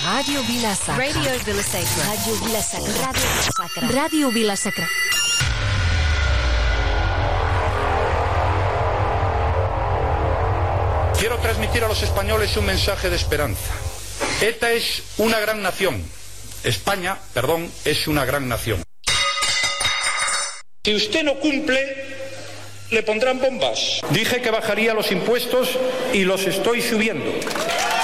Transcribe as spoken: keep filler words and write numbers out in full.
Radio Vila-Sacra. Radio Vila-Sacra. Radio Vila-Sacra. Radio Vila-Sacra. Radio Vila-Sacra. Quiero transmitir a los españoles un mensaje de esperanza. ETA es una gran nación. España, perdón, es una gran nación. Si usted no cumple, le pondrán bombas. Dije que bajaría los impuestos y los estoy subiendo.